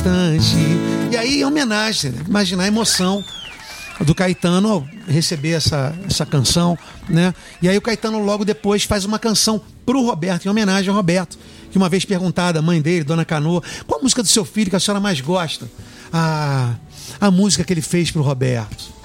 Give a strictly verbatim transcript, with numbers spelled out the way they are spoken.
instante. E aí, em homenagem, imaginar a emoção do Caetano ao receber essa, essa canção, né? E aí o Caetano logo depois faz uma canção pro Roberto, em homenagem ao Roberto, que uma vez perguntada, a mãe dele, Dona Canoa, qual a música do seu filho que a senhora mais gosta? Ah, a música que ele fez pro Roberto.